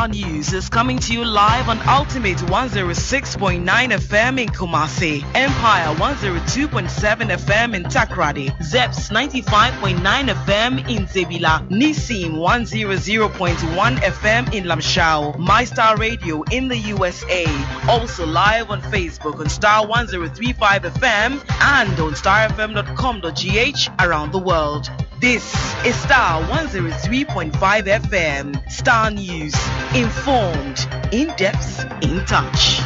News is coming to you live on Ultimate 106.9 FM in Kumasi, Empire 102.7 FM in Takrady, Zeps 95.9 FM in Zebila, Nissim 100.1 FM in Lamshao, MyStar Radio in the USA, also live on Facebook on Star 1035 FM and on starfm.com.gh around the world. This is Star 103.5 FM, Star News, informed, in-depth, in touch.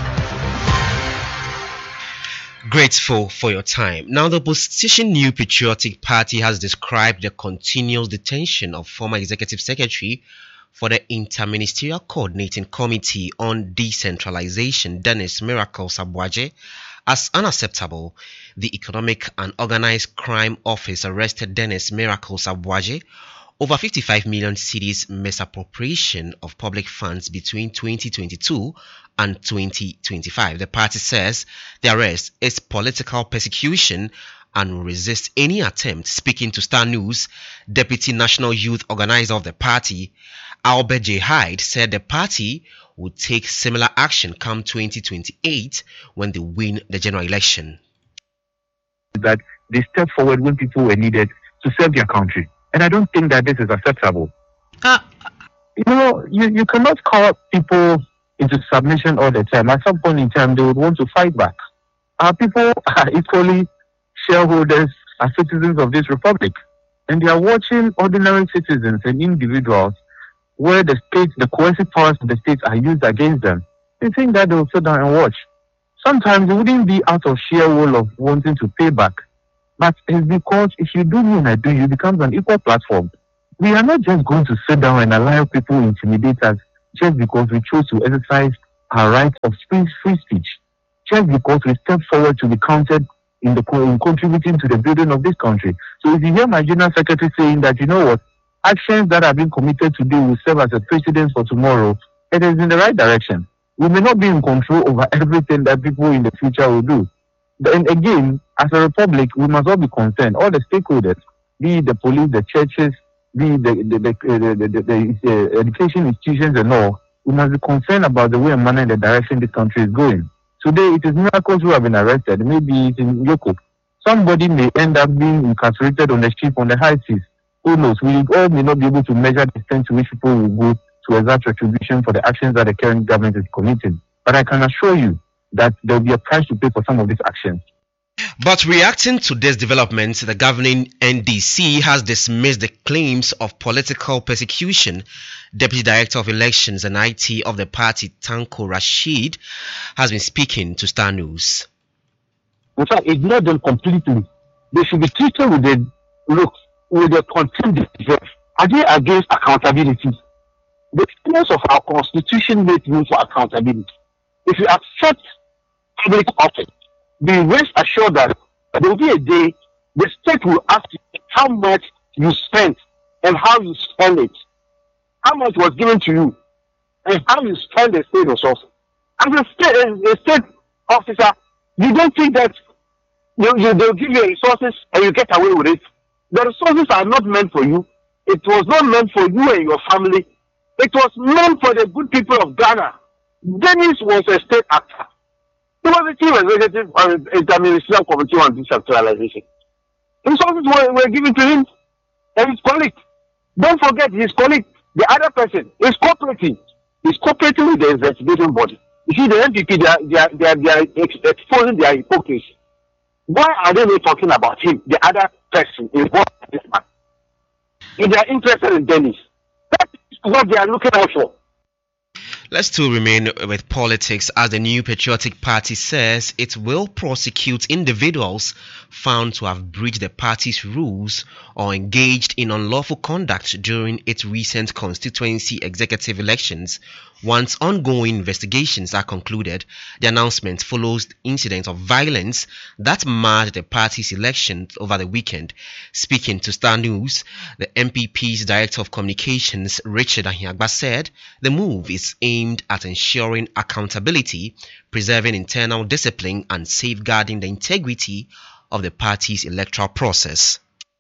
Grateful for your time. Now, the opposition New Patriotic Party has described the continuous detention of former Executive Secretary for the Interministerial Coordinating Committee on Decentralization, Dennis Miracles Abuaje, as unacceptable. The Economic and Organized Crime Office arrested Dennis Miracles Abuaje over 55 million cedis misappropriation of public funds between 2022 and 2025. The party says the arrest is political persecution and will resist any attempt. Speaking to Star News, Deputy National Youth Organizer of the party, Albert J. Hyde, said the party would take similar action come 2028 when they win the general election. That they step forward when people were needed to serve their country. And I don't think that this is acceptable. You cannot call people into submission all the time. At some point in time, they would want to fight back. Our people are equally shareholders, are citizens of this republic. And they are watching ordinary citizens and individuals where the state, the coercive powers of the states are used against them. They think that they will sit down and watch. Sometimes it wouldn't be out of sheer will of wanting to pay back. But it's because if you do me and I do you, it becomes an equal platform. We are not just going to sit down and allow people intimidate us just because we chose to exercise our right of free speech. Just because we step forward to be counted in contributing to the building of this country. So if you hear my General Secretary saying that, you know what, actions that have been committed today will serve as a precedent for tomorrow, it is in the right direction. We may not be in control over everything that people in the future will do. And again, as a republic, we must all be concerned. All the stakeholders, be it the police, the churches, be it the education institutions and all, we must be concerned about the way and manner and the direction this country is going. Today, it is Miracles who have been arrested. Maybe it's in Yoko. Somebody may end up being incarcerated on the street on the high seas. Who knows? We all may not be able to measure the extent to which people will go to exact retribution for the actions that the current government is committing. But I can assure you that there will be a price to pay for some of these actions. But reacting to this development, the governing NDC has dismissed the claims of political persecution. Deputy Director of Elections and IT of the party, Tanko Rashid, has been speaking to Star News. In fact, ignore them completely. They should be treated with the contempt they deserve. Are they against accountability? The tenets of our constitution make room for accountability. If you accept public office, be rest assured that there will be a day the state will ask you how much you spent and how you spend it. How much was given to you and how you spend the state resources. As a state officer, you don't think that they'll give you resources and you get away with it. The resources are not meant for you. It was not meant for you and your family. It was meant for the good people of Ghana. Dennis was a state actor. He was the chief executive of the Interministerial Committee on Decentralization. Resources were given to him and his colleague. Don't forget his colleague, the other person, is cooperating. He's cooperating with the investigating body. You see, the NPP, they are exposing their hypocrisy. Why are they not talking about him, the other person involved in this man? If they are interested in Dennis, that is what they are looking out for. Let's still remain with politics, as the New Patriotic Party says it will prosecute individuals found to have breached the party's rules or engaged in unlawful conduct during its recent constituency executive elections. Once ongoing investigations are concluded, the announcement follows incidents of violence that marred the party's elections over the weekend. Speaking to Star News, the MPP's Director of Communications, Richard Ahiagba, said the move is aimed at ensuring accountability, preserving internal discipline, and safeguarding the integrity of the party's electoral process.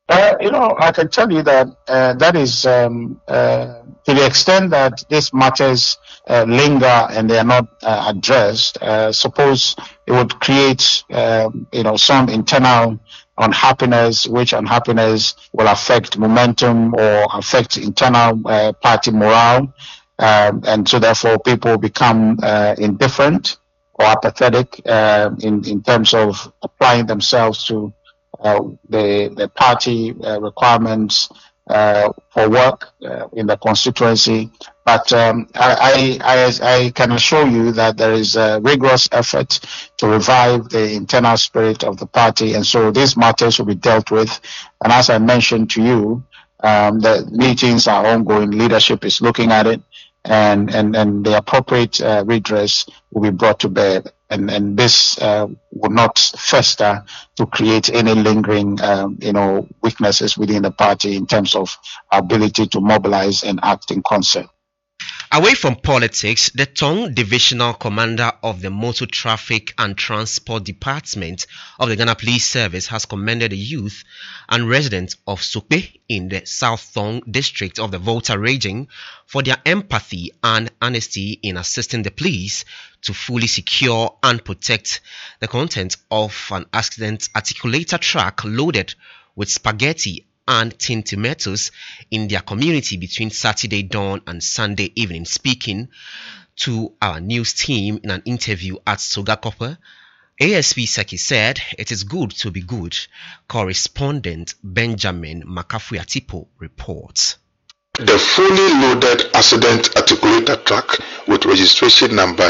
I can tell you that that is to the extent that these matters linger and they are not addressed. Suppose it would create, some internal unhappiness, which unhappiness will affect momentum or affect internal party morale, and so therefore people become indifferent or apathetic in terms of applying themselves to the party requirements for work in the constituency. But I can assure you that there is a rigorous effort to revive the internal spirit of the party, and so these matters will be dealt with. And as I mentioned to you, the meetings are ongoing. Leadership is looking at it, and the appropriate redress will be brought to bear. And this will not fester to create any lingering, weaknesses within the party in terms of ability to mobilize and act in concert. Away from politics, the Tong Divisional Commander of the Motor Traffic and Transport Department of the Ghana Police Service has commended the youth and residents of Sokpe in the South Tong district of the Volta region for their empathy and honesty in assisting the police to fully secure and protect the content of an accident articulator truck loaded with spaghetti and tinned tomatoes in their community between Saturday dawn and Sunday evening. Speaking to our news team in an interview at Sogakope, ASP Seki said it is good to be good. Correspondent Benjamin Makafuatipo reports. The fully loaded accident articulator truck with registration number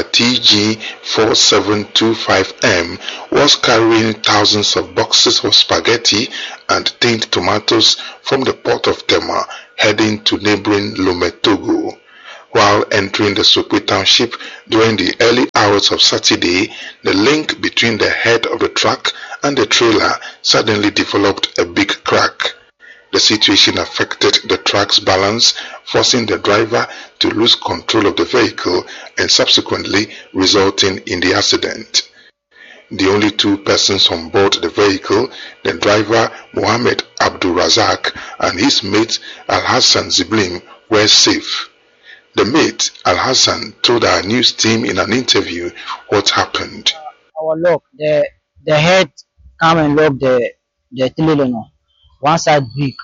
TG4725M was carrying thousands of boxes of spaghetti and tinned tomatoes from the port of Tema heading to neighboring Lometogo. While entering the Sokpe township during the early hours of Saturday, the link between the head of the truck and the trailer suddenly developed a big crack. The situation affected the truck's balance, forcing the driver to lose control of the vehicle and subsequently resulting in the accident. The only two persons on board the vehicle, the driver Mohammed Abdul Razak and his mate Al-Hassan Ziblim, were safe. The mate, Al-Hassan, told our news team in an interview what happened. Our lock, the head come and lock the Tilileno. One side break.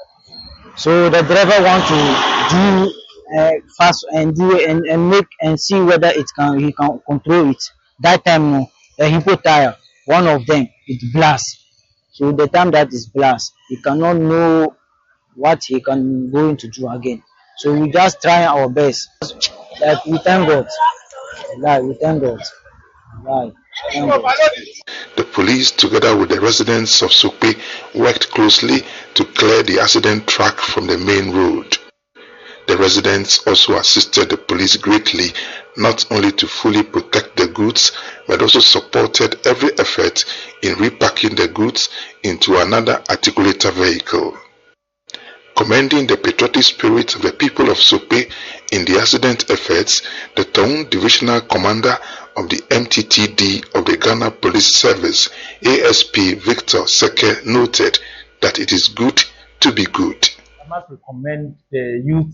So the driver want to do fast and do it and make and see whether he can control it. That time no, the hippo tire, one of them, it blast. So the time that is blast, he cannot know what he can going to do again. So we just try our best. Like we thank God. Like we thank God. Like thank God. The police, together with the residents of Sokpe, worked closely to clear the accident track from the main road. The residents also assisted the police greatly, not only to fully protect the goods, but also supported every effort in repacking the goods into another articulator vehicle. Commending the patriotic spirit of the people of Sokpe in the accident efforts, the Tong Divisional Commander of the MTTD of the Ghana Police Service, ASP Victor Seke, noted that it is good to be good. I must recommend the youth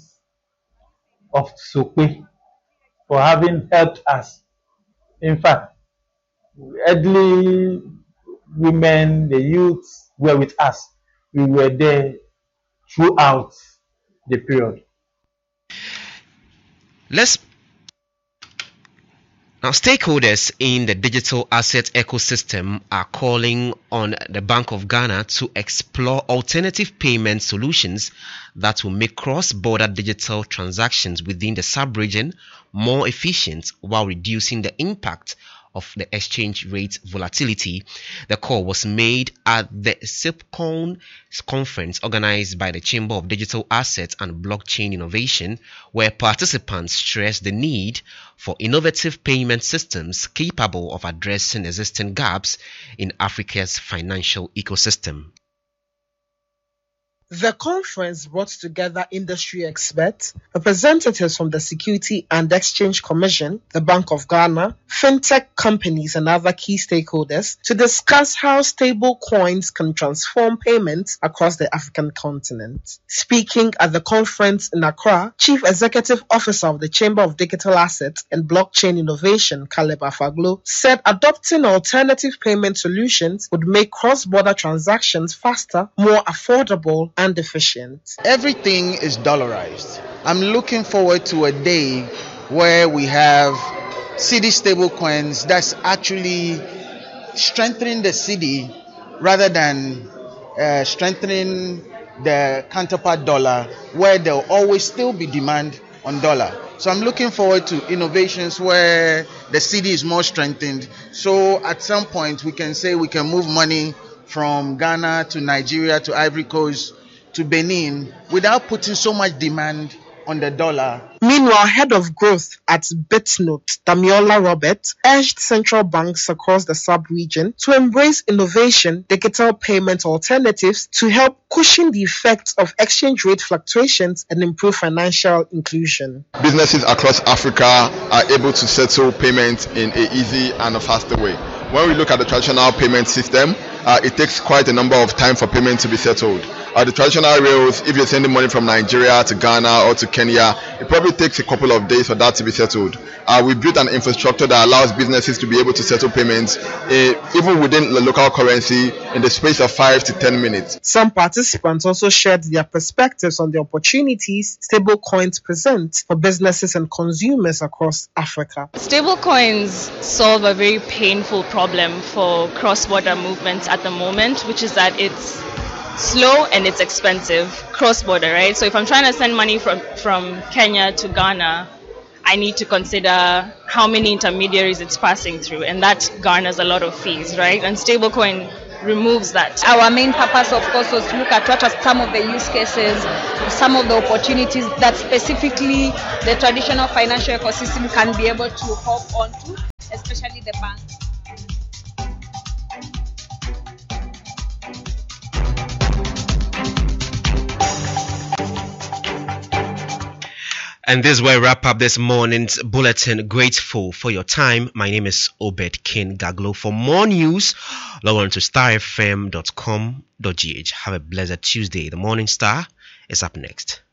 of Sokpe for having helped us. In fact, elderly women, the youth were with us. We were there throughout the period. Now, stakeholders in the digital asset ecosystem are calling on the Bank of Ghana to explore alternative payment solutions that will make cross-border digital transactions within the sub-region more efficient while reducing the impact of the exchange rate volatility. The call was made at the SIPCON conference organized by the Chamber of Digital Assets and Blockchain Innovation, where participants stressed the need for innovative payment systems capable of addressing existing gaps in Africa's financial ecosystem. The conference brought together industry experts, representatives from the Security and Exchange Commission, the Bank of Ghana, fintech companies, and other key stakeholders to discuss how stable coins can transform payments across the African continent. Speaking at the conference in Accra, Chief Executive Officer of the Chamber of Digital Assets and Blockchain Innovation, Caleb Afaglo, said adopting alternative payment solutions would make cross-border transactions faster, more affordable, and efficient. Everything is dollarized. I'm looking forward to a day where we have cedi stable coins that's actually strengthening the cedi rather than strengthening the counterpart dollar, where there'll always still be demand on dollar. So I'm looking forward to innovations where the cedi is more strengthened. So at some point we can say we can move money from Ghana to Nigeria to Ivory Coast to Benin without putting so much demand on the dollar. Meanwhile, head of growth at BitNote, Damiola Robert, urged central banks across the sub-region to embrace innovation, digital payment alternatives to help cushion the effects of exchange rate fluctuations and improve financial inclusion. Businesses across Africa are able to settle payments in an easy and a faster way. When we look at the traditional payment system, it takes quite a number of time for payment to be settled. The traditional rails, if you're sending money from Nigeria to Ghana or to Kenya, it probably takes a couple of days for that to be settled. We built an infrastructure that allows businesses to be able to settle payments even within the local currency in the space of 5 to 10 minutes. Some participants also shared their perspectives on the opportunities stablecoins present for businesses and consumers across Africa. Stablecoins solve a very painful problem for cross-border movements at the moment, which is that it's slow and it's expensive cross-border, right? So if I'm trying to send money from Kenya to Ghana, I need to consider how many intermediaries it's passing through, and that garners a lot of fees, right? And stablecoin removes that. Our main purpose, of course, was to look at what are some of the use cases, some of the opportunities that specifically the traditional financial ecosystem can be able to hop onto, especially the banks. And this is where I wrap up this morning's bulletin. Grateful for your time. My name is Obed King Gaglo. For more news, log on to starfm.com.gh. Have a blessed Tuesday. The Morning Star is up next.